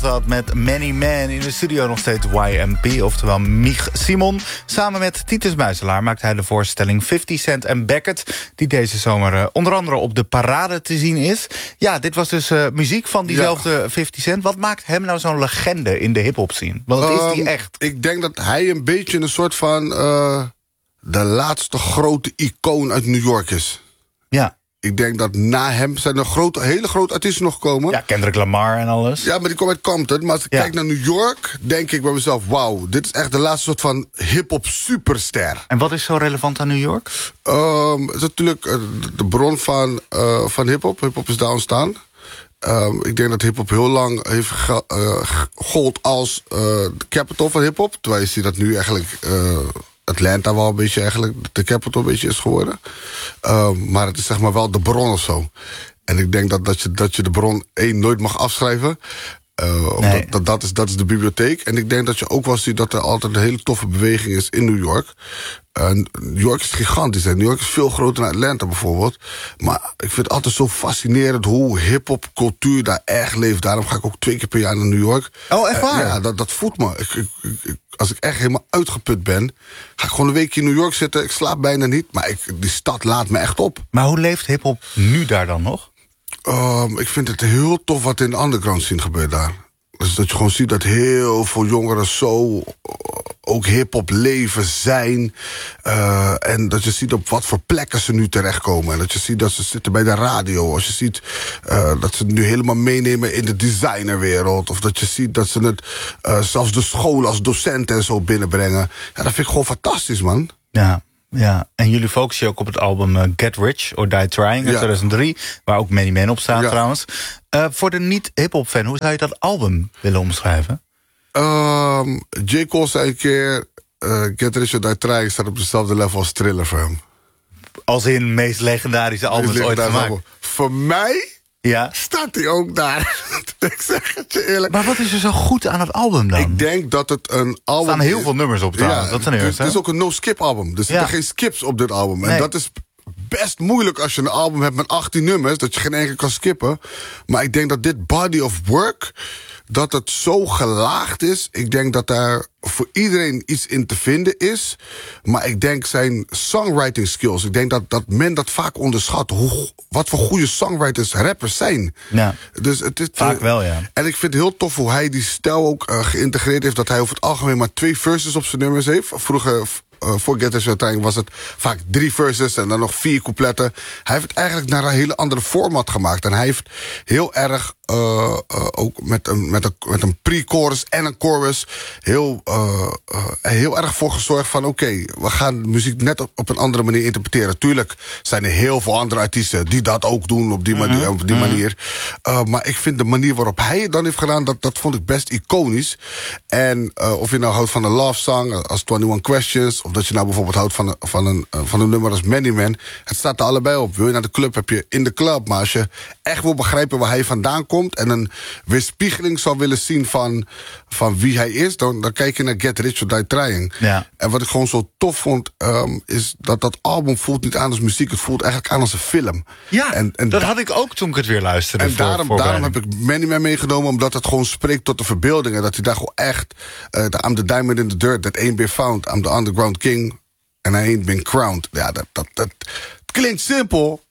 Dat met Many Men in de studio nog steeds YMP, oftewel Mich Simon. Samen met Titus Muiselaar maakt hij de voorstelling 50 Cent en Beckett, die deze zomer onder andere op de parade te zien is. Ja, dit was dus muziek van diezelfde 50 Cent. Wat maakt hem nou zo'n legende in de hip-hop scene? Want is die echt? Ik denk dat hij een beetje een soort van de laatste grote icoon uit New York is. Ja. Ik denk dat na hem zijn er hele grote artiesten nog gekomen. Ja, Kendrick Lamar en alles. Ja, maar die komt uit Compton. Maar als ik kijk naar New York, denk ik bij mezelf, wauw, dit is echt de laatste soort van hip-hop superster. En wat is zo relevant aan New York? Het is natuurlijk de bron van hip-hop. Hip-hop is daar ontstaan. Ik denk dat hip-hop heel lang heeft gold als de capital van hip-hop. Terwijl je ziet dat nu eigenlijk Atlanta wel een beetje eigenlijk de capital een beetje is geworden. Maar het is zeg maar wel de bron of zo. En ik denk dat je de bron nooit mag afschrijven. Nee. Dat is de bibliotheek. En ik denk dat je ook wel ziet dat er altijd een hele toffe beweging is in New York. New York is gigantisch. Hè? New York is veel groter dan Atlanta bijvoorbeeld. Maar ik vind het altijd zo fascinerend hoe hip-hop cultuur daar echt leeft. Daarom ga ik ook 2 keer per jaar naar New York. Oh, echt waar? Ja, dat voedt me. Als ik echt helemaal uitgeput ben, ga ik gewoon een weekje in New York zitten. Ik slaap bijna niet, maar die stad laat me echt op. Maar hoe leeft hip-hop nu daar dan nog? Ik vind het heel tof wat in de underground scene gebeurt daar. Dus dat je gewoon ziet dat heel veel jongeren zo ook hip-hop leven zijn. En dat je ziet op wat voor plekken ze nu terechtkomen. En dat je ziet dat ze zitten bij de radio. Als je ziet dat ze het nu helemaal meenemen in de designerwereld. Of dat je ziet dat ze het zelfs de school als docenten en zo binnenbrengen. Ja, dat vind ik gewoon fantastisch, man. Ja. Ja, en jullie focussen je ook op het album Get Rich or Die Trying in 2003... waar ook Many Men op staat trouwens. Voor de niet-hiphop-fan, hoe zou je dat album willen omschrijven? J. Cole zei een keer, Get Rich or Die Trying staat op dezelfde level als Thriller voor hem. Als in het meest legendarische albums ooit gemaakt? Voor mij staat hij ook daar. Ik zeg het je eerlijk. Maar wat is er zo goed aan het album dan? Ik denk dat het een album er staan heel veel nummers op trouwens. Ja, dat zijn het is ook een no-skip album. Er zitten geen skips op dit album. Nee. En dat is best moeilijk als je een album hebt met 18 nummers, dat je geen enkele kan skippen. Maar ik denk dat dit body of work, dat het zo gelaagd is. Ik denk dat daar voor iedereen iets in te vinden is. Maar ik denk zijn songwriting skills, ik denk dat men dat vaak onderschat. Wat voor goede songwriters rappers zijn. Ja, dus het is vaak wel, ja. En ik vind het heel tof hoe hij die stijl ook geïntegreerd heeft. Dat hij over het algemeen maar 2 verses op zijn nummers heeft. Vroeger, voor Get Rich or Die Trying was het vaak 3 verses en dan nog 4 coupletten. Hij heeft het eigenlijk naar een hele andere format gemaakt. En hij heeft heel erg ook met een pre-chorus en een chorus heel erg voor gezorgd van oké, we gaan de muziek net op een andere manier interpreteren. Tuurlijk zijn er heel veel andere artiesten die dat ook doen op die manier. Maar ik vind de manier waarop hij het dan heeft gedaan, dat vond ik best iconisch. En of je nou houdt van een love song als 21 Questions, of dat je nou bijvoorbeeld houdt van een nummer als Many Men, het staat er allebei op. Wil je naar de club, heb je in de club. Maar als je echt wil begrijpen waar hij vandaan komt en een weerspiegeling zou willen zien van wie hij is, dan kijk je naar Get Rich or Die Trying. Ja. En wat ik gewoon zo tof vond, is dat album voelt niet aan als muziek. Het voelt eigenlijk aan als een film. Ja, en dat had ik ook toen ik het weer luisterde. En daarom heb ik Many Men meegenomen, omdat het gewoon spreekt tot de verbeelding. En dat hij daar gewoon echt I'm the diamond in the dirt that ain't been found. I'm the underground king and I ain't been crowned. Ja, dat klinkt simpel,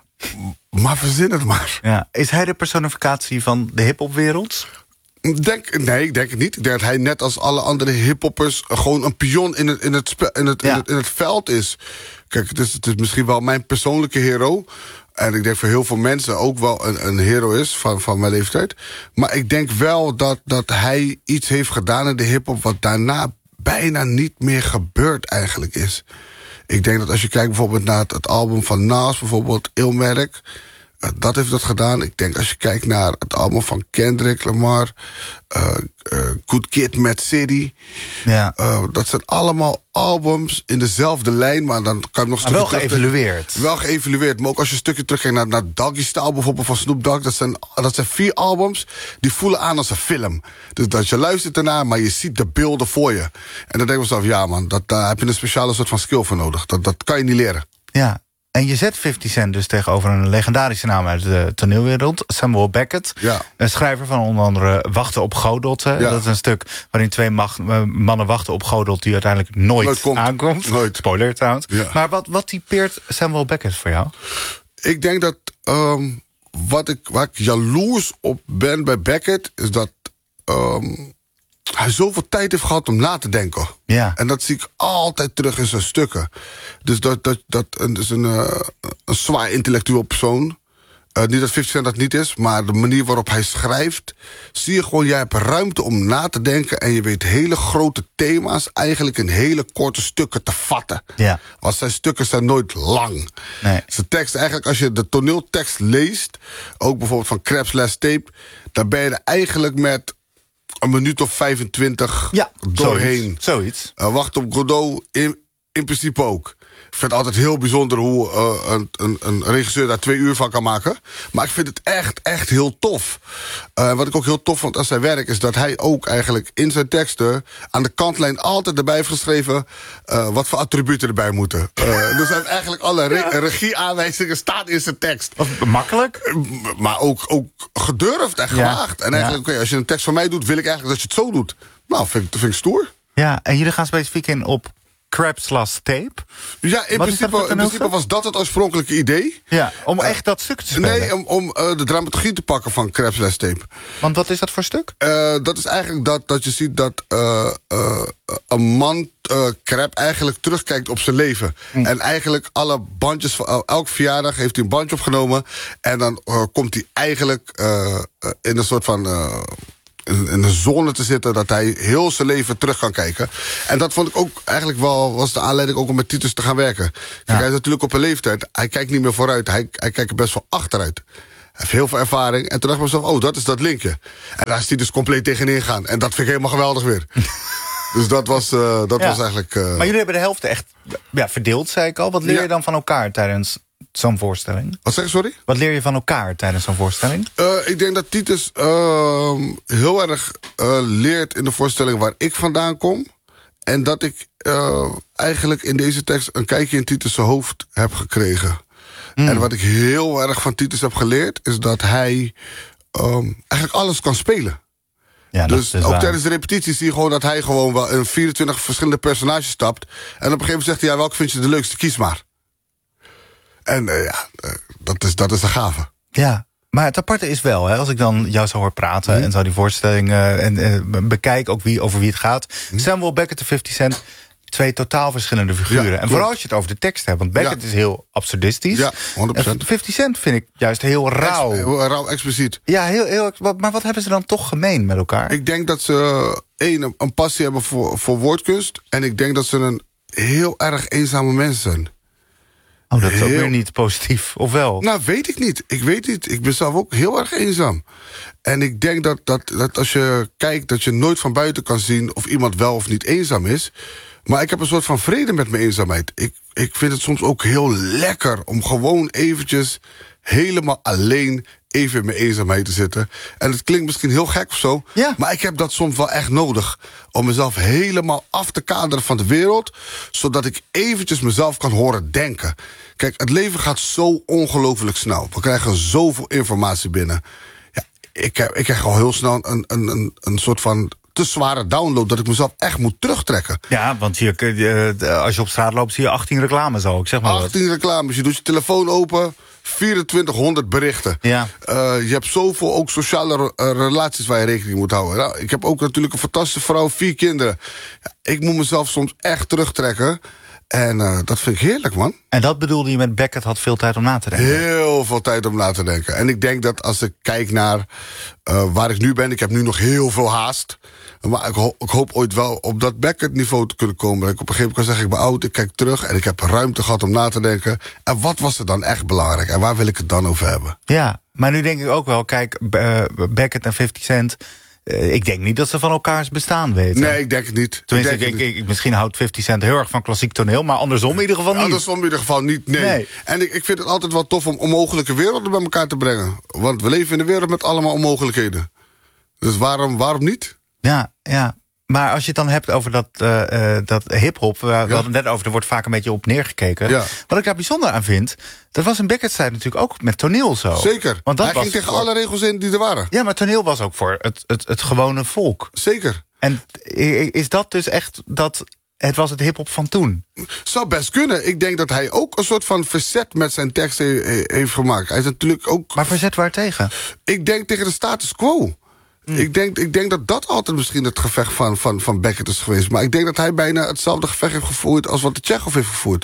maar verzin het maar. Ja. Is hij de personificatie van de hiphopwereld? Ik denk het niet. Ik denk dat hij net als alle andere hiphoppers gewoon een pion in het veld is. Kijk, het is misschien wel mijn persoonlijke hero. En ik denk voor heel veel mensen ook wel een hero is van mijn leeftijd. Maar ik denk wel dat hij iets heeft gedaan in de hiphop wat daarna bijna niet meer gebeurd eigenlijk is. Ik denk dat als je kijkt bijvoorbeeld naar het album van Nas, bijvoorbeeld Illmatic, dat heeft dat gedaan. Ik denk als je kijkt naar het album van Kendrick Lamar, Good Kid, Mad City. Ja. Dat zijn allemaal albums in dezelfde lijn, maar dan kan je nog een stukje geëvalueerd. Wel geëvalueerd, maar ook als je een stukje teruggaat naar Doggy Style bijvoorbeeld van Snoop Dogg, dat zijn 4 albums die voelen aan als een film. Dus dat je luistert ernaar, maar je ziet de beelden voor je. En dan denk ik mezelf, ja man, daar heb je een speciale soort van skill voor nodig. Dat kan je niet leren. Ja. En je zet 50 Cent dus tegenover een legendarische naam uit de toneelwereld. Samuel Beckett. Ja. Een schrijver van onder andere Wachten op Godot. Ja. Dat is een stuk waarin twee mannen wachten op Godot die uiteindelijk nooit aankomt. Nooit. Spoiler trouwens. Ja. Maar wat typeert Samuel Beckett voor jou? Ik denk dat waar ik jaloers op ben bij Beckett is dat hij zoveel tijd heeft gehad om na te denken. Ja. En dat zie ik altijd terug in zijn stukken. Dus dat is een zwaar intellectueel persoon. Niet dat 50 Cent dat niet is, maar de manier waarop hij schrijft, zie je gewoon, jij hebt ruimte om na te denken en je weet hele grote thema's eigenlijk in hele korte stukken te vatten. Ja. Want zijn stukken zijn nooit lang. Nee. Zijn tekst, eigenlijk als je de toneeltekst leest, ook bijvoorbeeld van Crab's Last Tape, daar ben je er eigenlijk met een minuut of 25 doorheen. Zoiets. Wacht op Godot in principe ook. Ik vind het altijd heel bijzonder hoe een regisseur daar 2 uur van kan maken. Maar ik vind het echt heel tof. Wat ik ook heel tof vond aan zijn werk is dat hij ook eigenlijk in zijn teksten aan de kantlijn altijd erbij heeft geschreven wat voor attributen erbij moeten. Dus hij heeft eigenlijk alle regieaanwijzingen staan in zijn tekst. Makkelijk. Maar ook gedurfd en gewaagd. En eigenlijk, als je een tekst van mij doet, wil ik eigenlijk dat je het zo doet. Nou, vind ik stoer. Ja, en jullie gaan specifiek in op Crab's Last Tape. Ja, in principe was dat het oorspronkelijke idee. Ja, om echt dat stuk te spelen. Nee, om de dramaturgie te pakken van Crab's Last Tape. Want wat is dat voor stuk? Dat is eigenlijk dat je ziet dat een man, Crab, eigenlijk terugkijkt op zijn leven. En eigenlijk alle bandjes van elke verjaardag heeft hij een bandje opgenomen. En dan komt hij eigenlijk in een soort van in een zone te zitten dat hij heel zijn leven terug kan kijken. En dat vond ik ook eigenlijk wel, was de aanleiding ook om met Titus te gaan werken. Kijk, hij is natuurlijk op een leeftijd, hij kijkt niet meer vooruit, hij kijkt best wel achteruit. Hij heeft heel veel ervaring. En toen dacht ik mezelf, dat is dat linkje. En daar is Titus compleet tegenin gaan. En dat vind ik helemaal geweldig weer. Dus dat was eigenlijk Maar jullie hebben de helft echt verdeeld, zei ik al. Wat leer je dan van elkaar tijdens zo'n voorstelling? Wat zeg je, sorry? Wat leer je van elkaar tijdens zo'n voorstelling? Ik denk dat Titus heel erg leert in de voorstelling waar ik vandaan kom. En dat ik eigenlijk in deze tekst een kijkje in Titus' hoofd heb gekregen. En wat ik heel erg van Titus heb geleerd is dat hij eigenlijk alles kan spelen. Ja, dus ook waar. tijdens de repetitie zie je gewoon dat hij gewoon wel in 24 verschillende personages stapt. En op een gegeven moment zegt hij, welke vind je de leukste, kies maar. En dat is de gave. Ja, maar het aparte is wel, als ik dan jou zo hoor praten en zo die voorstelling bekijk, ook over wie het gaat. Samuel Beckett en 50 Cent, 2 totaal verschillende figuren. Ja, en vooral als je het over de tekst hebt, want Beckett is heel absurdistisch. Ja, 100%. En 50 Cent vind ik juist heel rauw. Heel rauw, expliciet. Ja, heel, maar wat hebben ze dan toch gemeen met elkaar? Ik denk dat ze een passie hebben voor woordkunst. En ik denk dat ze een heel erg eenzame mensen zijn. Oh, dat is ook weer niet positief, of wel? Nou, weet ik niet. Ik weet niet. Ik ben zelf ook heel erg eenzaam. En ik denk dat als je kijkt, dat je nooit van buiten kan zien of iemand wel of niet eenzaam is. Maar ik heb een soort van vrede met mijn eenzaamheid. Ik vind het soms ook heel lekker om gewoon eventjes helemaal alleen even in mijn eenzaamheid te zitten. En het klinkt misschien heel gek of zo, maar ik heb dat soms wel echt nodig. Om mezelf helemaal af te kaderen van de wereld, zodat ik eventjes mezelf kan horen denken. Kijk, het leven gaat zo ongelooflijk snel. We krijgen zoveel informatie binnen. Ja, ik krijg al heel snel een soort van te zware download dat ik mezelf echt moet terugtrekken. Ja, want als je op straat loopt zie je 18 reclames zo. Ik zeg maar 18 reclames, je doet je telefoon open, 2400 berichten. Ja. Je hebt zoveel ook sociale relaties waar je rekening moet houden. Nou, ik heb ook natuurlijk een fantastische vrouw, 4 kinderen. Ja, ik moet mezelf soms echt terugtrekken. En dat vind ik heerlijk, man. En dat bedoelde je met Beckett had veel tijd om na te denken? Heel veel tijd om na te denken. En ik denk dat als ik kijk naar waar ik nu ben, ik heb nu nog heel veel haast. Maar ik hoop ooit wel op dat Beckett-niveau te kunnen komen. Dat ik op een gegeven moment kan zeggen, ik ben oud, ik kijk terug en ik heb ruimte gehad om na te denken. En wat was er dan echt belangrijk? En waar wil ik het dan over hebben? Ja, maar nu denk ik ook wel, kijk, Beckett en 50 Cent, ik denk niet dat ze van elkaars bestaan weten. Nee, ik denk het niet. Tenminste, misschien houdt 50 Cent heel erg van klassiek toneel, maar andersom in ieder geval niet. Andersom in ieder geval niet, nee. En ik vind het altijd wel tof om onmogelijke werelden bij elkaar te brengen. Want we leven in een wereld met allemaal onmogelijkheden. Dus waarom niet? Ja. Maar als je het dan hebt over dat hiphop, we hadden het net over, er wordt vaak een beetje op neergekeken. Ja. Wat ik daar bijzonder aan vind, dat was in Beckett's tijd natuurlijk ook met toneel zo. Zeker. Want dat hij ging tegen alle regels in die er waren. Ja, maar toneel was ook voor het gewone volk. Zeker. En is dat dus echt dat het was het hiphop van toen? Zou best kunnen. Ik denk dat hij ook een soort van verzet met zijn tekst heeft gemaakt. Hij is natuurlijk ook... Maar verzet waar tegen? Ik denk tegen de status quo. Ik denk dat dat altijd misschien het gevecht van Beckett is geweest. Maar ik denk dat hij bijna hetzelfde gevecht heeft gevoerd als wat de Tjechov heeft gevoerd.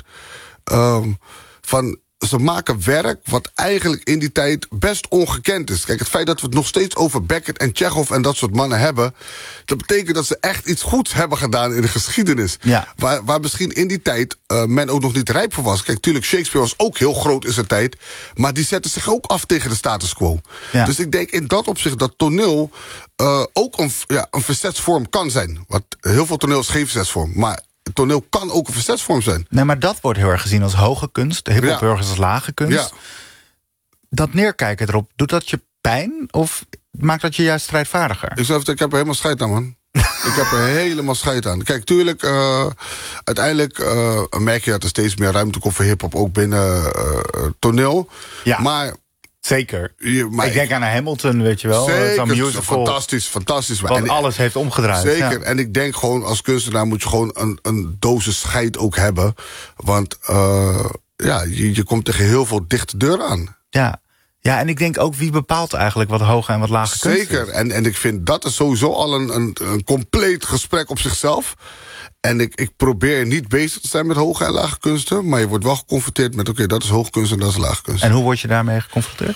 Ze maken werk wat eigenlijk in die tijd best ongekend is. Kijk, het feit dat we het nog steeds over Beckett en Tjechov en dat soort mannen hebben, dat betekent dat ze echt iets goeds hebben gedaan in de geschiedenis. Ja. Waar misschien in die tijd men ook nog niet rijp voor was. Kijk, tuurlijk, Shakespeare was ook heel groot in zijn tijd, maar die zette zich ook af tegen de status quo. Ja. Dus ik denk in dat opzicht dat toneel ook een verzetsvorm kan zijn. Want heel veel toneel is geen verzetsvorm, maar toneel kan ook een verzetsvorm zijn. Nee, maar dat wordt heel erg gezien als hoge kunst. De hiphop heel erg als lage kunst. Ja. Dat neerkijken erop, doet dat je pijn? Of maakt dat je juist strijdvaardiger? Ik heb er helemaal scheid aan, man. Ik heb er helemaal scheid aan. Kijk, tuurlijk, uiteindelijk merk je dat er steeds meer ruimte komt voor hiphop, ook binnen toneel. Ja. Maar... Zeker. Ik denk aan Hamilton, weet je wel. Zeker, zo'n musical. Fantastisch. Want alles heeft omgedraaid. Zeker, ja. En ik denk gewoon als kunstenaar moet je gewoon een dosis scheid ook hebben. Want je komt tegen heel veel dichte deuren aan. Ja, en ik denk ook wie bepaalt eigenlijk wat hoge en wat lage kunst is. Zeker, en ik vind dat is sowieso al een compleet gesprek op zichzelf. En ik probeer niet bezig te zijn met hoge en lage kunsten, maar je wordt wel geconfronteerd met, oké, dat is hoge kunst en dat is lage kunst. En hoe word je daarmee geconfronteerd?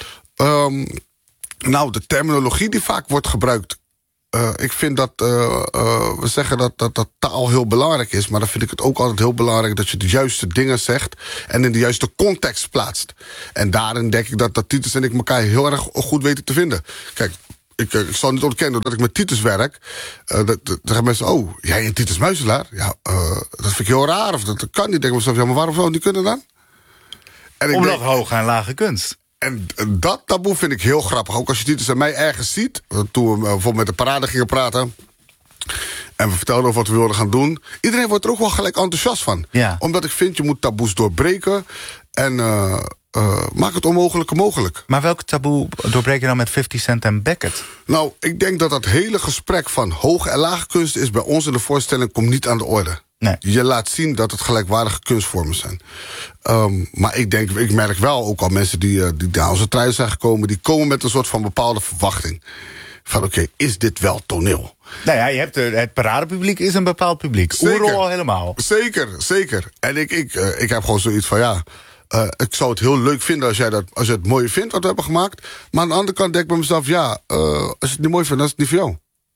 De terminologie die vaak wordt gebruikt. Ik vind dat we zeggen dat taal heel belangrijk is, maar dan vind ik het ook altijd heel belangrijk dat je de juiste dingen zegt en in de juiste context plaatst. En daarin denk ik dat Titus en ik elkaar heel erg goed weten te vinden. Kijk, ik zal niet ontkennen dat ik met Titus werk. Dan gaan mensen, oh, jij en Titus Muiselaar? Ja, dat vind ik heel raar. Of dat kan niet. Ik denk mezelf, ja, maar waarom zou het niet kunnen dan? En omdat hoge en lage kunst. En dat taboe vind ik heel grappig. Ook als je Titus en mij ergens ziet. Toen we bijvoorbeeld met de parade gingen praten. En we vertelden over wat we wilden gaan doen. Iedereen wordt er ook wel gelijk enthousiast van. Ja. Omdat ik vind, je moet taboes doorbreken. En maak het onmogelijke mogelijk. Maar welk taboe doorbreek je dan met 50 Cent en Beckett? Nou, ik denk dat hele gesprek van hoge en lage kunst is bij ons in de voorstelling komt niet aan de orde. Nee. Je laat zien dat het gelijkwaardige kunstvormen zijn. Maar ik merk wel ook al mensen die naar onze trui zijn gekomen, die komen met een soort van bepaalde verwachting. Van oké, is dit wel toneel? Nou ja, je hebt het paradepubliek is een bepaald publiek. Oerol al helemaal. Zeker. En ik heb gewoon zoiets van ik zou het heel leuk vinden als je het mooi vindt wat we hebben gemaakt. Maar aan de andere kant denk ik bij mezelf, als je het niet mooi vindt, dan is het niet voor jou.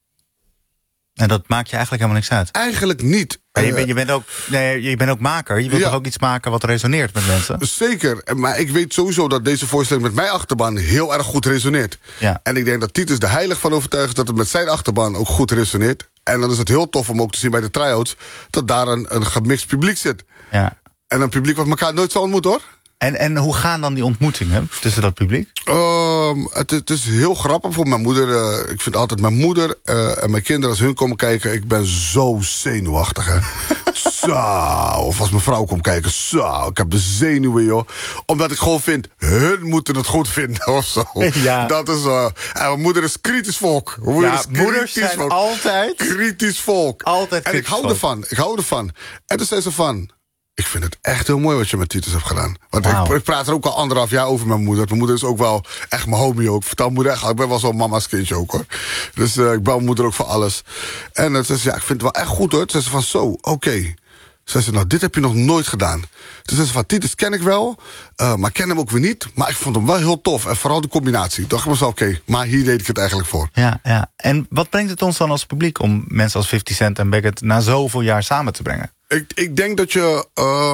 En dat maakt je eigenlijk helemaal niks uit? Eigenlijk niet. Je bent ook maker. Je wilt toch ook iets maken wat resoneert met mensen? Zeker. Maar ik weet sowieso dat deze voorstelling met mijn achterban heel erg goed resoneert. Ja. En ik denk dat Titus er heilig van overtuigd is dat het met zijn achterban ook goed resoneert. En dan is het heel tof om ook te zien bij de try-outs dat daar een gemixt publiek zit. Ja. En een publiek wat elkaar nooit zal ontmoeten, hoor. En hoe gaan dan die ontmoetingen tussen dat publiek? Het is heel grappig voor mijn moeder. Ik vind altijd mijn moeder en mijn kinderen, als hun komen kijken, ik ben zo zenuwachtig, hè. Zo. Of als mijn vrouw komt kijken, zo. Ik heb de zenuwen, joh. Omdat ik gewoon vind, hun moeten het goed vinden, of zo. Ja. Dat is, en mijn moeder is kritisch volk. Moeders zijn volk. Altijd kritisch volk. Altijd en ik hou ervan. En toen zei ze van, ik vind het echt heel mooi wat je met Titus hebt gedaan. Want ik praat er ook al 1,5 jaar over mijn moeder. Mijn moeder is ook wel echt mijn homie ook. Vertel moeder echt, ik ben wel zo'n mama's kindje ook, hoor. Dus ik bel mijn moeder ook voor alles. En ze zei, ik vind het wel echt goed, hoor. Toen zei ze van, oké. Zei ze, nou, dit heb je nog nooit gedaan. Toen zei ze van, Titus ken ik wel, maar ik ken hem ook weer niet. Maar ik vond hem wel heel tof. En vooral de combinatie. Toen dacht ik mezelf, oké, maar hier deed ik het eigenlijk voor. Ja. En wat brengt het ons dan als publiek om mensen als 50 Cent en Beckett na zoveel jaar samen te brengen? Ik denk dat je...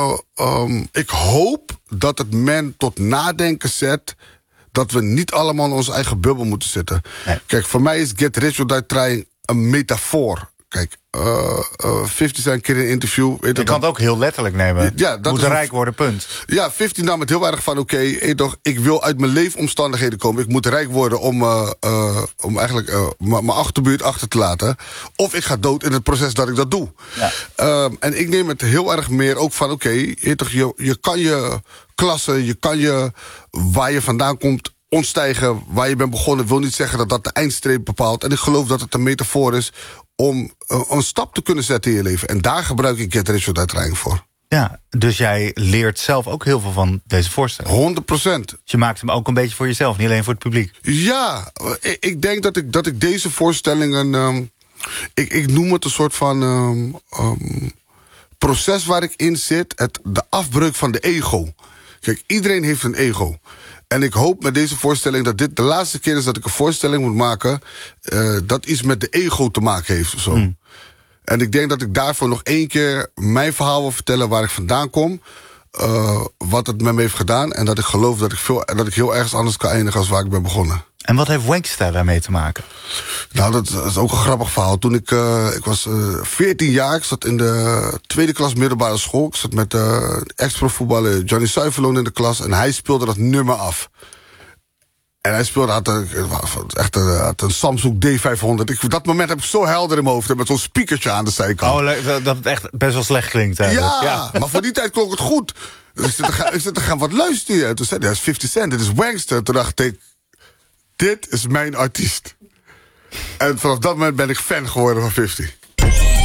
ik hoop dat het men tot nadenken zet dat we niet allemaal in onze eigen bubbel moeten zitten. Nee. Kijk, voor mij is Get Rich or Die Trying een metafoor. Kijk, 50 Cent een keer in een interview. Je kan het ook heel letterlijk nemen. Ja, dat moet rijk worden, punt. Ja, 50 nam het heel erg van, oké, ik wil uit mijn leefomstandigheden komen. Ik moet rijk worden om eigenlijk mijn achterbuurt achter te laten. Of ik ga dood in het proces dat ik dat doe. Ja. En ik neem het heel erg meer ook van, oké, je kan je klasse, je kan je waar je vandaan komt ontstijgen, waar je bent begonnen, wil niet zeggen dat dat de eindstreep bepaalt. En ik geloof dat het een metafoor is om een stap te kunnen zetten in je leven. En daar gebruik ik Get Rich or Die Trying voor. Ja, dus jij leert zelf ook heel veel van deze voorstelling. 100%. Dus je maakt hem ook een beetje voor jezelf, niet alleen voor het publiek. Ja, ik denk dat ik deze voorstellingen, ik noem het een soort van proces waar ik in zit. De afbreuk van de ego. Kijk, iedereen heeft een ego. En ik hoop met deze voorstelling dat dit de laatste keer is dat ik een voorstelling moet maken dat iets met de ego te maken heeft of zo. En ik denk dat ik daarvoor nog 1 keer mijn verhaal wil vertellen waar ik vandaan kom. Wat het met me heeft gedaan. En dat ik geloof dat ik heel ergens anders kan eindigen als waar ik ben begonnen. En wat heeft Wankster daarmee te maken? Nou, dat is ook een grappig verhaal. Toen ik was 14 jaar, ik zat in de 2e klas middelbare school. Ik zat met ex-profvoetballer Johnny Suiverloon in de klas. En hij speelde dat nummer af. En hij speelde, had een Samsung D500. Dat moment heb ik zo helder in mijn hoofd. Met zo'n speakertje aan de zijkant. Oh, dat het echt best wel slecht klinkt. Ja, maar voor die tijd klonk het goed. Dus ik zit te gaan wat luisteren. Toen zei hij, dat is 50 Cent, dit is Wankster. Toen dacht ik, dit is mijn artiest. En vanaf dat moment ben ik fan geworden van 50.